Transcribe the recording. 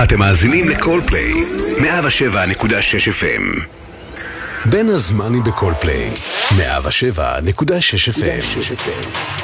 אתם מאזינים לקולפליי, 107.6 FM. בין הזמנים בקולפליי, 107.6 FM.